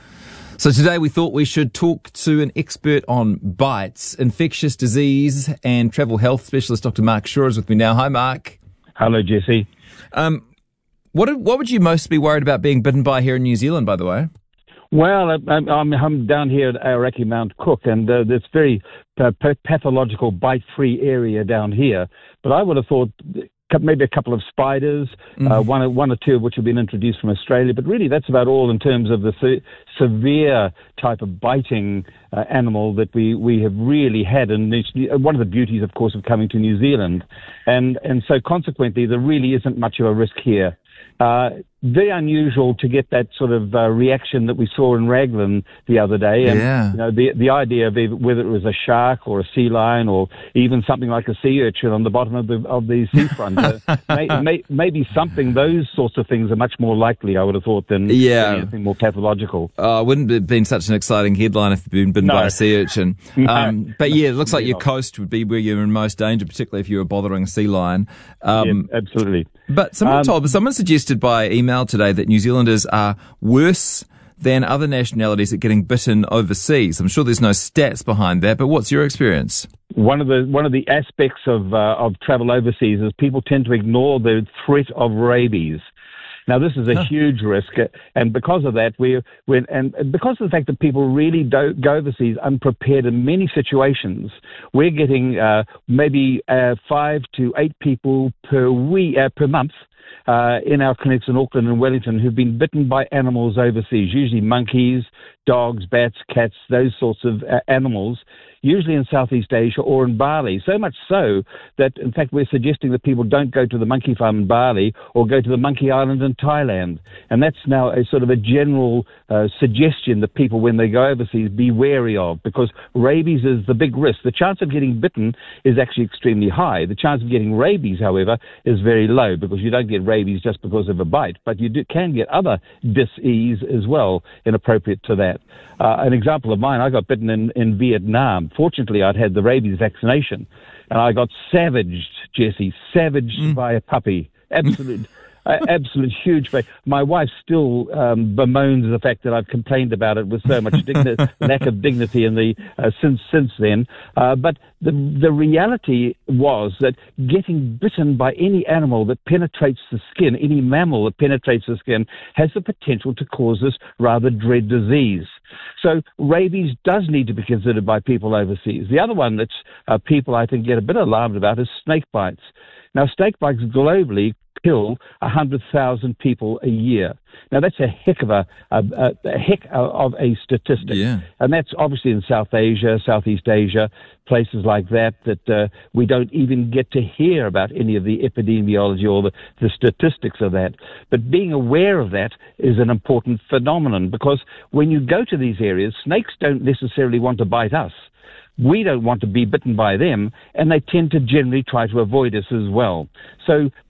So today we thought we should talk to an expert on bites, infectious disease and travel health specialist, Doctor Mark Shaw is with me now. Hi, Mark. Hello, Jesse. Um, what what would you most be worried about being bitten by here in New Zealand, by the way? Well, I'm, I'm, I'm down here at Aoraki Mount Cook, and uh, there's very uh, pathological bite-free area down here. But I would have thought maybe a couple of spiders, mm-hmm. uh, one, one or two of which have been introduced from Australia. But really, that's about all in terms of the se- severe type of biting uh, animal that we, we have really had. And one of the beauties, of course, of coming to New Zealand. And, and so consequently, there really isn't much of a risk here. Uh, very unusual to get that sort of uh, reaction that we saw in Raglan the other day. And, yeah. you know, the the idea of whether it was a shark or a sea lion or even something like a sea urchin on the bottom of the of the seafront. uh, may, may, maybe something, those sorts of things are much more likely, I would have thought, than, yeah. than anything more pathological. Oh, wouldn't have been such an exciting headline if you'd been bitten no. by a sea urchin. no. Um, but yeah, it looks like your coast would be where you're in most danger, particularly if you were bothering a sea lion. Um, yeah, absolutely. But someone um, told, someone suggested by email today that New Zealanders are worse than other nationalities at getting bitten overseas. I'm sure there's no stats behind that, but what's your experience? One of the one of the aspects of uh, of travel overseas is people tend to ignore the threat of rabies. Now, this is a huh. huge risk, and because of that, we're, we're and because of the fact that people really don't go overseas unprepared in many situations, we're getting uh, maybe uh, five to eight people per week uh, per month uh, in our clinics in Auckland and Wellington who've been bitten by animals overseas, usually monkeys, dogs, bats, cats, those sorts of uh, animals, usually in Southeast Asia or in Bali. So much so that, in fact, we're suggesting that people don't go to the monkey farm in Bali or go to the monkey island in Thailand. And that's now a sort of a general uh, suggestion that people, when they go overseas, be wary of, because rabies is the big risk. The chance of getting bitten is actually extremely high. The chance of getting rabies, however, is very low, because you don't get rabies just because of a bite, but you do, can get other dis-ease as well, inappropriate to that. Uh, an example of mine, I got bitten in, in Vietnam. Fortunately, I'd had the rabies vaccination, and I got savaged, Jesse, savaged mm. by a puppy. Absolute, uh, absolute huge. My wife still um, bemoans the fact that I've complained about it with so much digni- lack of dignity in the uh, since since then. Uh, but the the reality was that getting bitten by any animal that penetrates the skin, any mammal that penetrates the skin, has the potential to cause this rather dread disease. So rabies does need to be considered by people overseas. The other one that uh, people, I think, get a bit alarmed about is snake bites. Now, snake bites globally kill one hundred thousand people a year. Now, that's a heck of a, a, a heck of a statistic. Yeah. And that's obviously in South Asia, Southeast Asia, places like that, that uh, we don't even get to hear about any of the epidemiology or the, the statistics of that. But being aware of that is an important phenomenon, because when you go to these areas, snakes don't necessarily want to bite us. We don't want to be bitten by them, and they tend to generally try to avoid us as well. So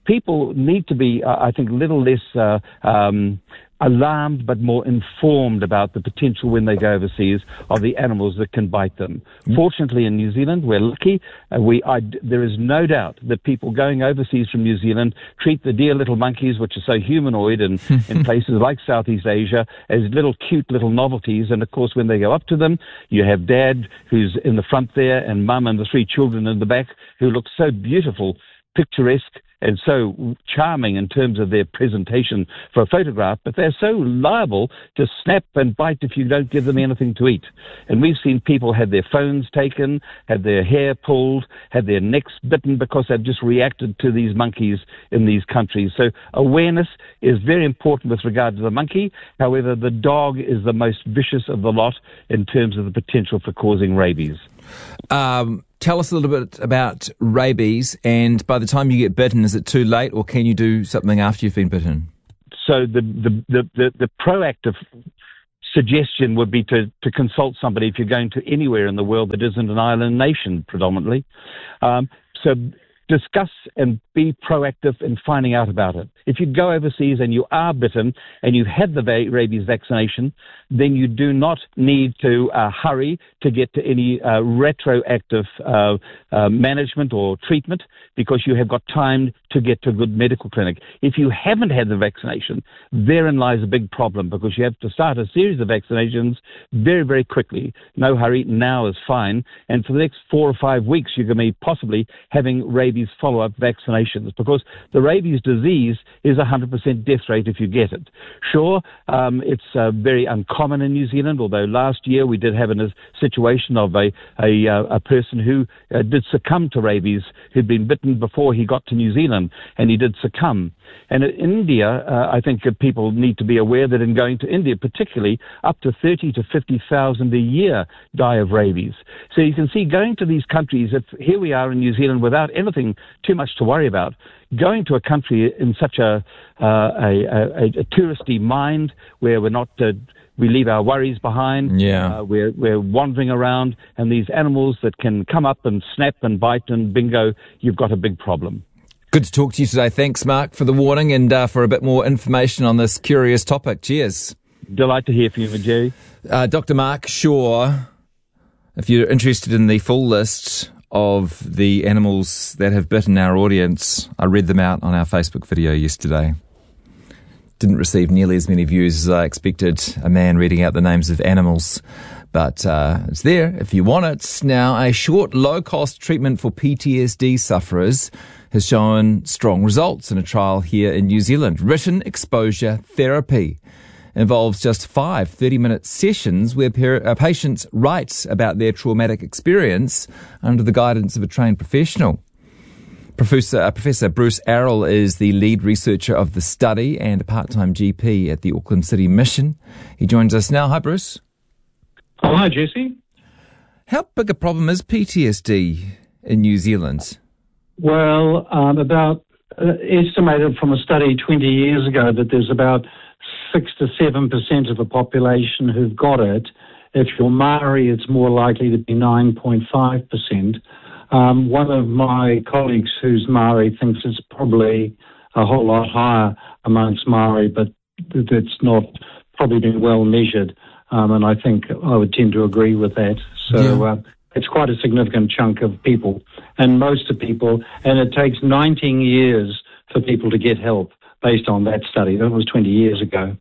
people need to be, uh, I think, a little less uh, um, alarmed but more informed about the potential when they go overseas of the animals that can bite them. Mm. Fortunately, in New Zealand, we're lucky. Uh, we, I, there is no doubt that people going overseas from New Zealand treat the dear little monkeys, which are so humanoid in, in places like Southeast Asia, as little cute little novelties. And, of course, when they go up to them, you have Dad, who's in the front there, and Mum and the three children in the back, who look so beautiful, picturesque, and so charming in terms of their presentation for a photograph, but they're so liable to snap and bite if you don't give them anything to eat. And we've seen people have their phones taken, have their hair pulled, have their necks bitten because they've just reacted to these monkeys in these countries. So awareness is very important with regard to the monkey. However, the dog is the most vicious of the lot in terms of the potential for causing rabies. Um, tell us a little bit about rabies, and by the time you get bitten, is it too late, or can you do something after you've been bitten? So the the, the, the, the proactive suggestion would be to, to consult somebody if you're going to anywhere in the world that isn't an island nation predominantly. Um, so discuss and be proactive in finding out about it. If you go overseas and you are bitten and you've had the rabies vaccination, then you do not need to uh, hurry to get to any uh, retroactive uh, uh, management or treatment, because you have got time to get to a good medical clinic. If you haven't had the vaccination, therein lies a big problem, because you have to start a series of vaccinations very, very quickly. No hurry, now is fine. And for the next four or five weeks, you're going to be possibly having rabies follow-up vaccinations, because the rabies disease is a one hundred percent death rate if you get it. Sure, um, it's uh, very uncommon in New Zealand, although last year we did have a situation of a, a, uh, a person who uh, did succumb to rabies, who'd been bitten before he got to New Zealand, and he did succumb. And in India, uh, I think uh, people need to be aware that in going to India particularly, up to thirty to fifty thousand a year die of rabies. So you can see, going to these countries, if here we are in New Zealand without anything too much to worry about, going to a country in such a, uh, a, a, a touristy mind, where we're not, uh, we leave our worries behind, yeah. uh, we're, we're wandering around, and these animals that can come up and snap and bite, and bingo, you've got a big problem. Good to talk to you today. Thanks, Mark, for the warning and uh, for a bit more information on this curious topic. Cheers. Delight to hear from you, Jerry. Uh, Doctor Mark Shaw, if you're interested in the full list of the animals that have bitten our audience, I read them out on our Facebook video yesterday. Didn't receive nearly as many views as I expected, a man reading out the names of animals, but uh, it's there if you want it. Now, a short, low-cost treatment for P T S D sufferers has shown strong results in a trial here in New Zealand. Written exposure therapy involves just five thirty-minute sessions where per- uh, patients write about their traumatic experience under the guidance of a trained professional. Professor, uh, Professor Bruce Arrell is the lead researcher of the study and a part-time G P at the Auckland City Mission. He joins us now. Hi, Bruce. Oh, hi, Jesse. How big a problem is P T S D in New Zealand? Well, um, about uh, estimated from a study twenty years ago that there's about six to seven percent of the population who've got it. If you're Maori, it's more likely to be nine point five percent. Um, one of my colleagues who's Maori thinks it's probably a whole lot higher amongst Maori, but it's not probably been well measured. Um, and I think I would tend to agree with that. So yeah. uh, it's quite a significant chunk of people, and most of people, and it takes nineteen years for people to get help based on that study. That was twenty years ago.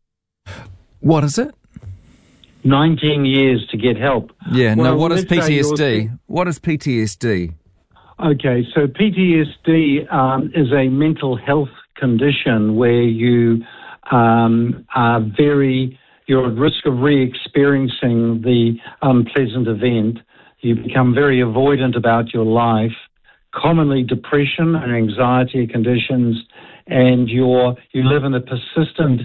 What is it? nineteen years to get help. Yeah, well, no, what is P T S D? What is P T S D? Okay, so P T S D um, is a mental health condition where you um, are very, you're at risk of re-experiencing the unpleasant event. You become very avoidant about your life, commonly depression and anxiety conditions, and you're, you live in a persistent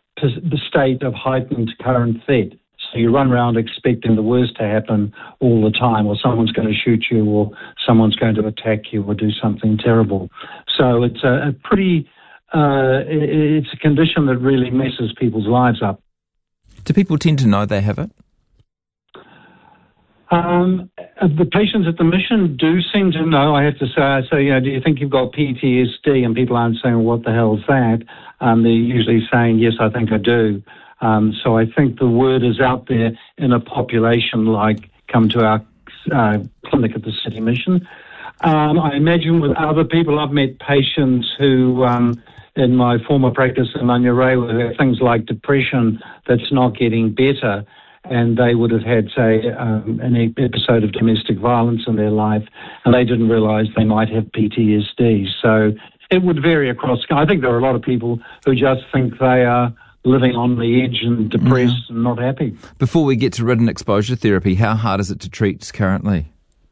state of heightened current threat. So you run around expecting the worst to happen all the time, or someone's going to shoot you, or someone's going to attack you, or do something terrible. So it's a, a pretty, uh, it's a condition that really messes people's lives up. Do people tend to know they have it? Um, Uh, the patients at the mission do seem to know. I have to say, I say, you know, do you think you've got P T S D? And people aren't saying, what the hell's that? Um, they're usually saying, yes, I think I do. Um, so I think the word is out there in a population like come to our uh, clinic at the City Mission. Um, I imagine with other people, I've met patients who, um, in my former practice in Manurewa, where have things like depression that's not getting better, and they would have had, say, um, an episode of domestic violence in their life, and they didn't realise they might have P T S D. So it would vary across. I think there are a lot of people who just think they are living on the edge and depressed yeah. and not happy. Before we get to written exposure therapy, how hard is it to treat currently?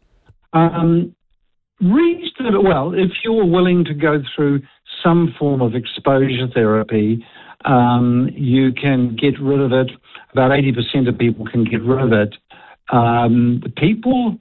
Um, reasonable. Well, if you're willing to go through some form of exposure therapy, um, you can get rid of it. About eighty percent of people can get rid of it. Um, people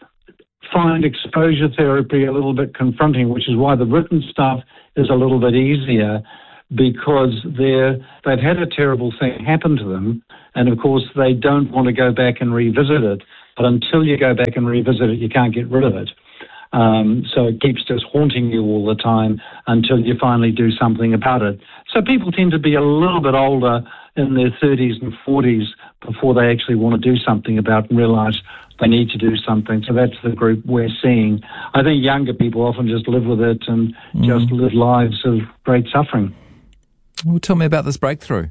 find exposure therapy a little bit confronting, which is why the written stuff is a little bit easier, because they're, they've had a terrible thing happen to them, and of course they don't want to go back and revisit it. But until you go back and revisit it, you can't get rid of it. Um, so it keeps just haunting you all the time until you finally do something about it. So people tend to be a little bit older in their thirties and forties before they actually want to do something about it and realise they need to do something. So that's the group we're seeing. I think younger people often just live with it and mm. just live lives of great suffering. Well, tell me about this breakthrough.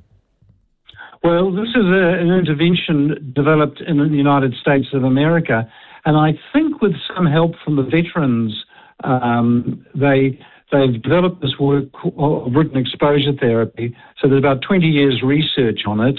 Well, this is a, an intervention developed in the United States of America, and I think with some help from the veterans, um, they, they've developed this work of written exposure therapy. So there's about twenty years research on it,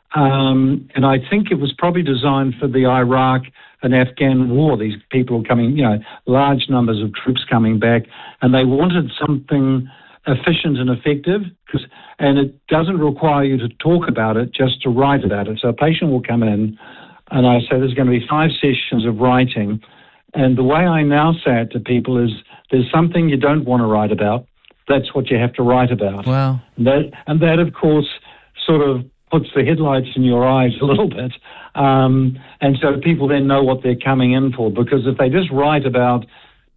um, and I think it was probably designed for the Iraq and Afghan war. These people are coming, you know, large numbers of troops coming back, and they wanted something efficient and effective, and it doesn't require you to talk about it, just to write about it. So a patient will come in, and I say there's going to be five sessions of writing, and the way I now say it to people is there's something you don't want to write about, that's what you have to write about. Wow. And that, and that of course, sort of puts the headlights in your eyes a little bit, um, and so people then know what they're coming in for, because if they just write about,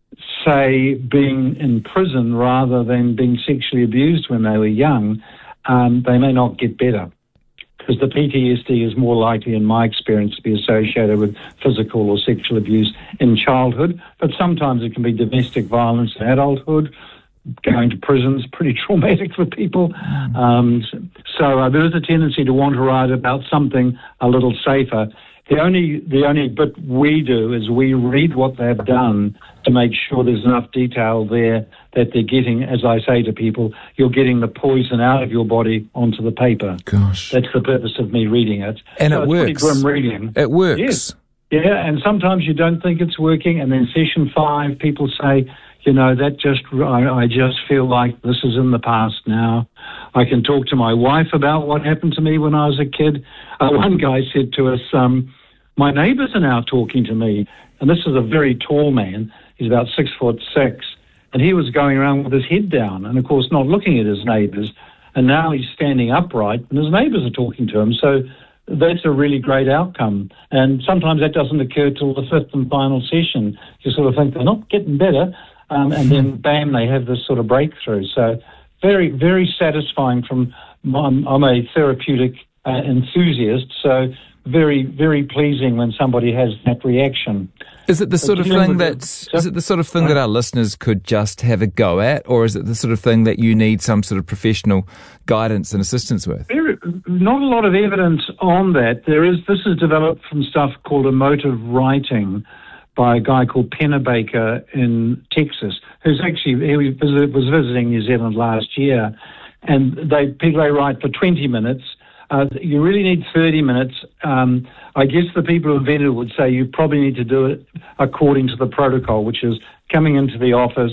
say, being in prison rather than being sexually abused when they were young, um, they may not get better, because the P T S D is more likely, in my experience, to be associated with physical or sexual abuse in childhood, but sometimes it can be domestic violence in adulthood. Going to prison is pretty traumatic for people. Um, so uh, there is a tendency to want to write about something a little safer. The only the only bit we do is we read what they've done to make sure there's enough detail there that they're getting, as I say to people, you're getting the poison out of your body onto the paper. Gosh. That's the purpose of me reading it. And so it it's works. Pretty grim reading. It works. Yes. Yeah, and sometimes you don't think it's working, and then session five, people say, you know, that just, I, I just feel like this is in the past now. I can talk to my wife about what happened to me when I was a kid. Uh, one guy said to us, um, my neighbours are now talking to me. And this is a very tall man. He's about six foot six. And he was going around with his head down and, of course, not looking at his neighbours. And now he's standing upright and his neighbours are talking to him. So that's a really great outcome. And sometimes that doesn't occur till the fifth and final session. You sort of think they're not getting better. Um, and then, bam, they have this sort of breakthrough. So very, very satisfying from, I'm, I'm a therapeutic uh, enthusiast, so very, very pleasing when somebody has that reaction. Is it the sort of thing that is it the sort of thing that our listeners could just have a go at, or is it the sort of thing that you need some sort of professional guidance and assistance with? There, not a lot of evidence on that. There is. This is developed from stuff called emotive writing by a guy called Pennebaker in Texas, who's actually he was visiting New Zealand last year, and they people they write for twenty minutes. Uh, you really need thirty minutes. Um, I guess the people who invented it would say you probably need to do it according to the protocol, which is coming into the office.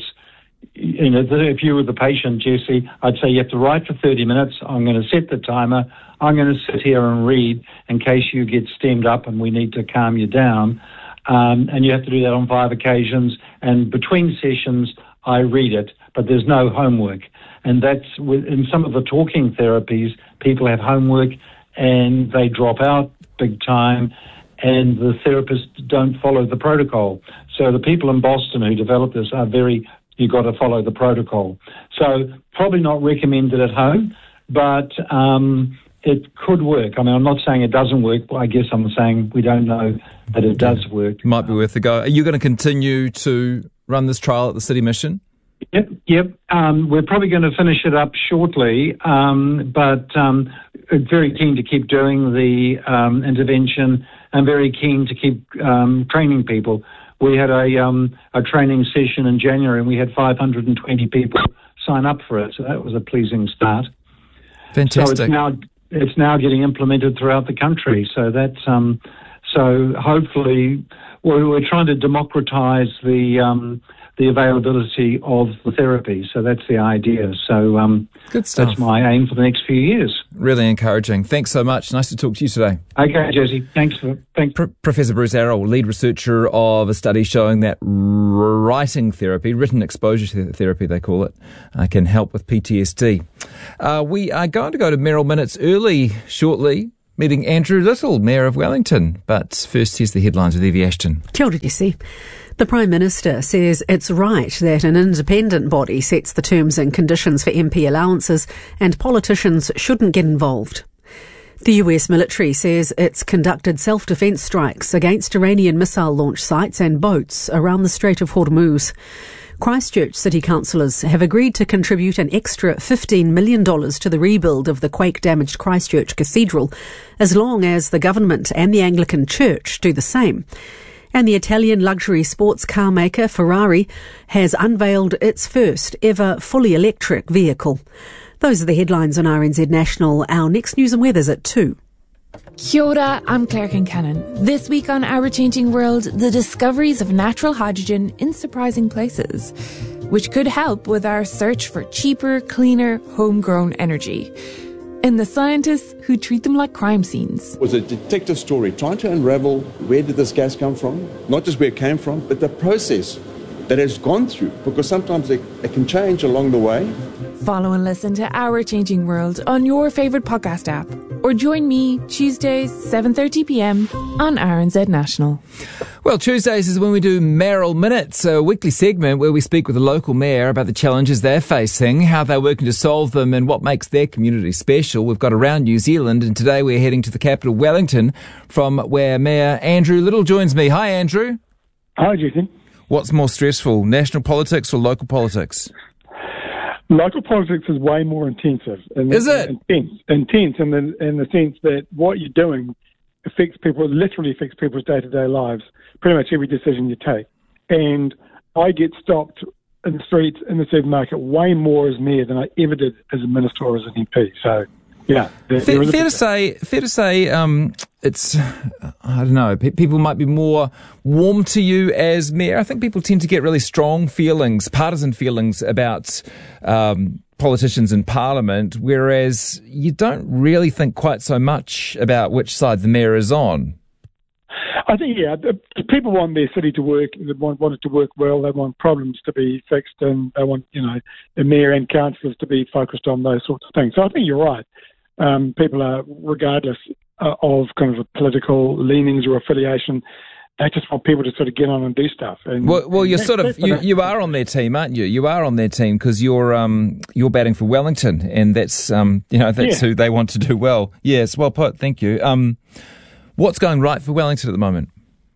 You know, if you were the patient, Jesse, I'd say you have to write for thirty minutes. I'm going to set the timer. I'm going to sit here and read in case you get stemmed up and we need to calm you down. Um, and you have to do that on five occasions. And between sessions, I read it, but there's no homework. And that's with, in some of the talking therapies, people have homework and they drop out big time. and the therapists don't follow the protocol. So the people in Boston who developed this are very, you've got to follow the protocol. So probably not recommended at home, but um, it could work. I mean, I'm not saying it doesn't work, but I guess I'm saying we don't know that it does work. Might be worth a go. Are you going to continue to run this trial at the City Mission? Yep, yep. Um, we're probably going to finish it up shortly, um, but um, very keen to keep doing the um, intervention and very keen to keep um, training people. We had a um, a training session in January and we had five hundred twenty people sign up for it, so that was a pleasing start. Fantastic. So it's now it's now getting implemented throughout the country. So that's um, so hopefully we're, we're trying to democratise the um, the availability of the therapy. So that's the idea. So um, good stuff. That's my aim for the next few years. Really encouraging. Thanks so much. Nice to talk to you today. Okay, Jesse. Thanks for thanks. Pro- Professor Bruce Arroll, lead researcher of a study showing that writing therapy, written exposure therapy they call it, uh, can help with P T S D. Uh, we are going to go to Merrill Minutes early shortly, meeting Andrew Little, Mayor of Wellington. But first, here's the headlines with Evie Ashton. Kia ora, Jesse. The Prime Minister says it's right that an independent body sets the terms and conditions for M P allowances and politicians shouldn't get involved. The U S military says it's conducted self-defence strikes against Iranian missile launch sites and boats around the Strait of Hormuz. Christchurch city councillors have agreed to contribute an extra fifteen million dollars to the rebuild of the quake-damaged Christchurch Cathedral, as long as the government and the Anglican Church do the same. And the Italian luxury sports car maker Ferrari has unveiled its first ever fully electric vehicle. Those are the headlines on R N Z National. Our next news and weather's at two. Kia ora, I'm Claire Kincannon. This week on Our Changing World, the discoveries of natural hydrogen in surprising places, which could help with our search for cheaper, cleaner, homegrown energy. And the scientists who treat them like crime scenes. It was a detective story, trying to unravel where did this gas come from, not just where it came from, but the process that has gone through, because sometimes it, it can change along the way. Follow and listen to Our Changing World on your favourite podcast app, or join me Tuesdays, seven thirty p.m. on R N Z National. Well, Tuesdays is when we do Mayoral Minutes, a weekly segment where we speak with a local mayor about the challenges they're facing, how they're working to solve them, and what makes their community special. We've got around New Zealand, and today we're heading to the capital, Wellington, from where Mayor Andrew Little joins me. Hi, Andrew. Hi, Jason. What's more stressful, national politics or local politics? Local politics is way more intensive. In is the, it? Intense, intense in the, in the sense that what you're doing affects people, literally affects people's day-to-day lives, pretty much every decision you take. And I get stopped in the streets, in the supermarket, way more as mayor than I ever did as a minister or as an M P. So, yeah. There, fair, there fair to say, fair to say, um, it's, I don't know, pe- people might be more warm to you as mayor. I think people tend to get really strong feelings, partisan feelings about um, politicians in Parliament, whereas you don't really think quite so much about which side the mayor is on. I think, yeah, the, the people want their city to work, they want, want it to work well, they want problems to be fixed, and they want, you know, the mayor and councillors to be focused on those sorts of things. So I think you're right. Um, people are, regardless uh, of kind of political leanings or affiliation, they just want people to sort of get on and do stuff. And, well, well, you're and sort of you, you are on their team, aren't you? You are on their team because you're um you're batting for Wellington, and that's um you know that's yeah. who they want to do well. Yes, well put. Thank you. Um, what's going right for Wellington at the moment?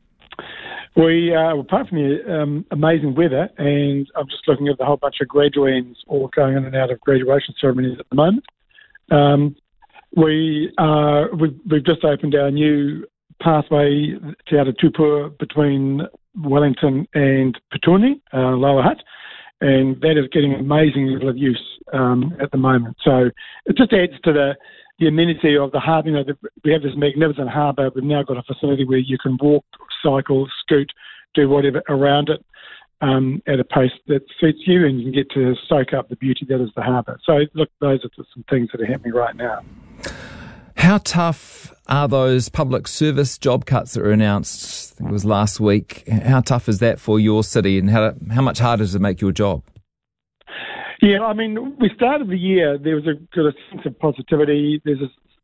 We uh, apart from the um, amazing weather, and I'm just looking at the whole bunch of graduates all going in and out of graduation ceremonies at the moment. Um, we uh, we've, we've just opened our new pathway Te Ara Tupua between Wellington and Petone, uh, Lower Hutt, and that is getting an amazing level of use um, at the moment. So it just adds to the, the amenity of the harbour. You know, the, we have this magnificent harbour. We've now got a facility where you can walk, cycle, scoot, do whatever around it um, at a pace that suits you, and you can get to soak up the beauty that is the harbour. So look, those are just some things that are happening right now. How tough are those public service job cuts that were announced? I think it was last week. How tough is that for your city, and how how much harder does it make your job? Yeah, I mean, we started the year, there was a, got a sense of positivity. There's a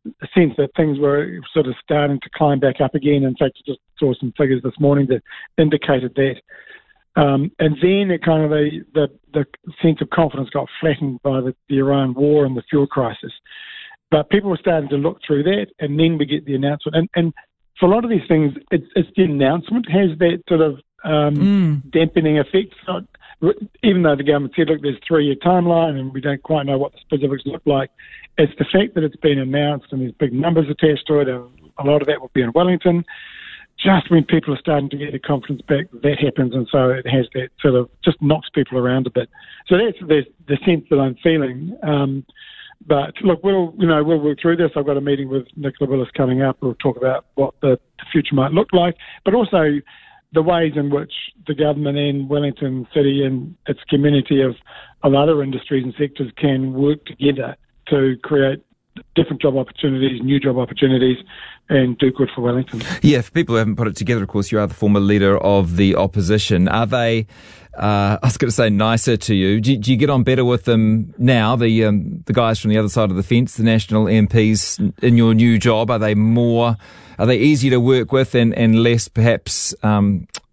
a sense that things were sort of starting to climb back up again. In fact, I just saw some figures this morning that indicated that. Um, and then it kind of a, the the sense of confidence got flattened by the, the Iran war and the fuel crisis. But people were starting to look through that, and then we get the announcement. And, and for a lot of these things, it's, it's the announcement has that sort of um, mm. dampening effect. So, even though the government said, look, there's a three-year timeline and we don't quite know what the specifics look like, it's the fact that it's been announced and there's big numbers attached to it, and a lot of that will be in Wellington. Just when people are starting to get their confidence back, that happens, and so it has that sort of just knocks people around a bit. So that's the, the sense that I'm feeling. Um, but look, we'll you know we'll work through this. I've got a meeting with Nicola Willis coming up. We'll talk about what the, the future might look like, but also the ways in which the government and Wellington City and its community of, of other industries and sectors can work together to create different job opportunities, new job opportunities, and do good for Wellington. Yeah, for people who haven't put it together, of course, you are the former leader of the opposition. Are they, uh, I was going to say, nicer to you? Do, do you get on better with them now, the um, the guys from the other side of the fence, the national M Ps in your new job? Are they more, are they easier to work with and, and less perhaps um,